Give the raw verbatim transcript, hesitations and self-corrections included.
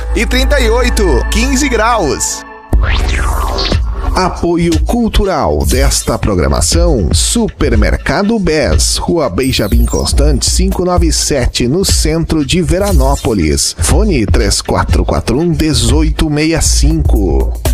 e trinta e oito, quinze graus. Apoio cultural desta programação: Supermercado Bes, Rua Benjamin Constant quinhentos e noventa e sete, no centro de Veranópolis. Fone três quatro quatro um, um oito seis cinco.